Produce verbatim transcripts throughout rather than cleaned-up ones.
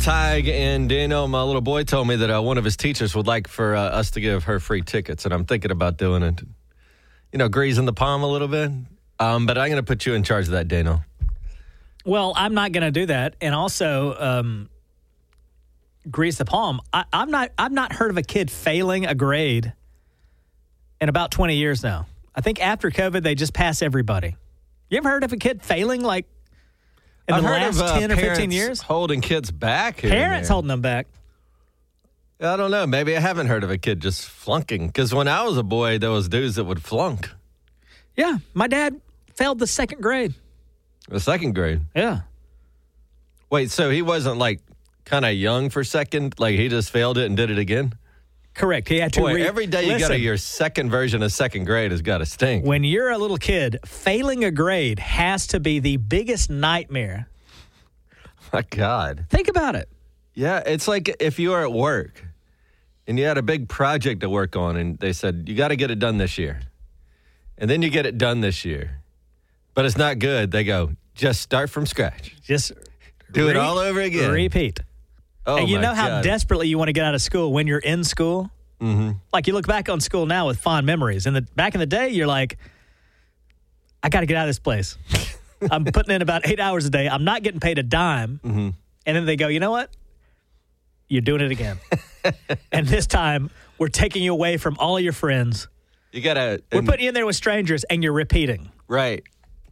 Tig and Daniel, my little boy, told me that uh, one of his teachers would like for uh, us to give her free tickets, and I'm thinking about doing it. You know, greasing the palm a little bit. Um, but I'm going to put you in charge of that, Daniel. Well, I'm not going to do that, and also um, grease the palm. I, I'm not. I've not heard of a kid failing a grade in about twenty years now. I think after COVID, they just pass everybody. You ever heard of a kid failing like in I've the heard last of, uh, ten or fifteen parents years? Holding kids back. Here Parents holding them back. I don't know. Maybe I haven't heard of a kid just flunking. Because when I was a boy, there was dudes that would flunk. Yeah, my dad failed the second grade. The second grade? Yeah. Wait, so he wasn't like kind of young for second? Like he just failed it and did it again? Correct. He had to Boy, re- every day you got to, your second version of second grade has got to stink. When you're a little kid, failing a grade has to be the biggest nightmare. My God. Think about it. Yeah, it's like if you were at work and you had a big project to work on and they said, you got to get it done this year. And then you get it done this year. But it's not good. They go, just start from scratch. Just do re- it all over again. Repeat. Oh, and you my know how God. desperately you want to get out of school when you're in school? Mm-hmm. Like you look back on school now with fond memories. And the back in the day, you're like, I got to get out of this place. I'm putting in about eight hours a day. I'm not getting paid a dime. Mm-hmm. And then they go, you know what? You're doing it again. And this time, we're taking you away from all of your friends. You got to. We're putting you in there with strangers, and you're repeating. Right.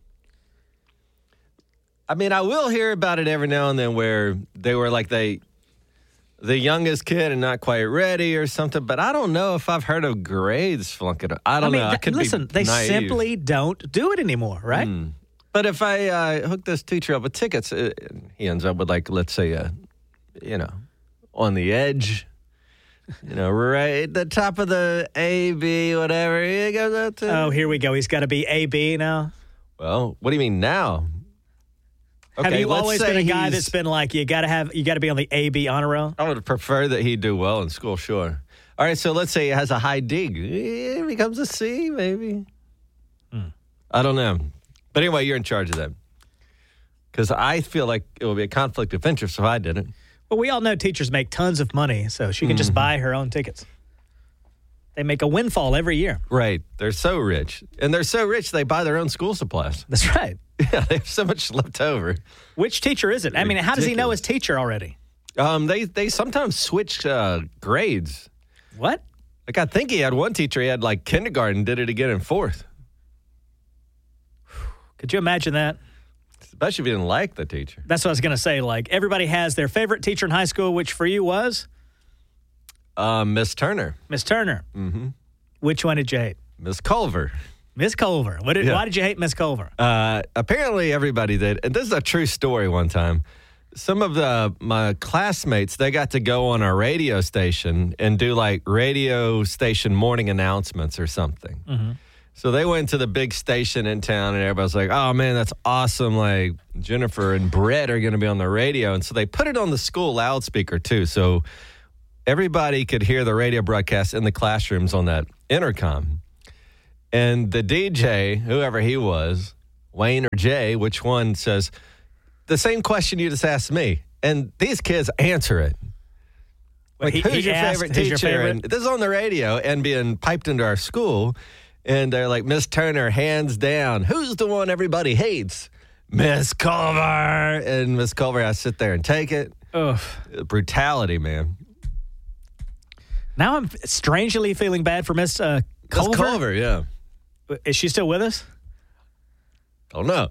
I mean, I will hear about it every now and then where they were like they, the youngest kid and not quite ready or something. But I don't know if I've heard of grades flunking. I don't I mean, know. I th- could listen, be they naive. simply don't do it anymore, right? Mm. But if I uh, hook this teacher up with tickets, uh, he ends up with like, let's say, uh, you know, on the edge, you know, right at the top of the A, B, whatever. He goes up to. Oh, here we go. He's got to be A B now. Well, what do you mean now? Have Okay, you let's always say been a guy he's- that's been like, you got to have, you got to be on the A B honor roll? I would prefer that he do well in school, sure. All right, so let's say he has a high D. He becomes a C, maybe. Hmm. I don't know. But anyway, you're in charge of that. Because I feel like it would be a conflict of interest if I did it. Well, we all know teachers make tons of money, so she can just buy her own tickets. They make a windfall every year. Right. They're so rich. And they're so rich, they buy their own school supplies. That's right. Yeah, they have so much left over. Which teacher is it? I mean, how does he know his Ridiculous. teacher already? Um, they, they sometimes switch uh, grades. What? Like, I think he had one teacher, he had like kindergarten, did it again in fourth. Could you imagine that? Especially if you didn't like the teacher. That's what I was going to say. Like, everybody has their favorite teacher in high school, which for you was? Uh, Miss Turner. Miss Turner. Mm-hmm. Which one did you hate? Miss Culver. Miss Culver. What did, Yeah. Why did you hate Miss Culver? Uh, apparently everybody did. And this is a true story one time. Some of the my classmates, they got to go on a radio station and do like radio station morning announcements or something. Mm-hmm. So they went to the big station in town and everybody's like, oh man, that's awesome. Like Jennifer and Brett are going to be on the radio. And so they put it on the school loudspeaker too. So everybody could hear the radio broadcast in the classrooms on that intercom. And the D J, whoever he was, Wayne or Jay, which one, says the same question you just asked me. And these kids answer it. Like, He- who's he your asked, favorite "Who's teacher? your favorite?" And this is on the radio and being piped into our school. And they're like, Miss Turner, hands down. Who's the one everybody hates? Miss Culver. And Miss Culver has to sit there and take it. Ugh. Brutality, man. Now I'm strangely feeling bad for Miss uh, Culver. Miss Culver, yeah. Is she still with us? Don't know.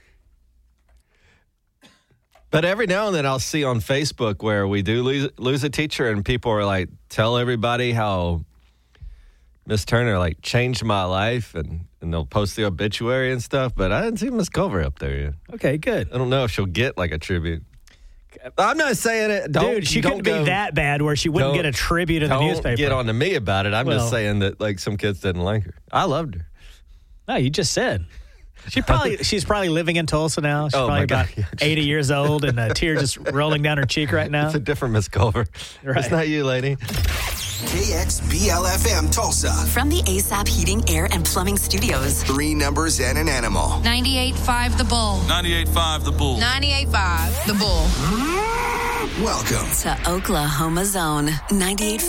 But every now and then I'll see on Facebook where we do lose, lose a teacher and people are like, tell everybody how Miss Turner like changed my life and, and they'll post the obituary and stuff. But I didn't see Miss Culver up there yet. Okay, good. I don't know if she'll get like a tribute. I'm not saying it. Don't, Dude, she don't couldn't go, be that bad where she wouldn't don't- get a tribute in the Don't newspaper. get on to me about it. I'm Well- just saying that like some kids didn't like her. I loved her. No, you just said. She probably she's probably living in Tulsa now. She's Oh, probably my God. about Yeah. eighty years old and a tear just rolling down her cheek right now. It's a different Miss Culver. Right. It's not you, lady. K X B L F M Tulsa. From the A S A P Heating, Air, and Plumbing Studios. Three numbers and an animal. ninety-eight point five The Bull. ninety-eight point five The Bull. ninety-eight point five The Bull. Welcome to Oklahoma Zone ninety-eight.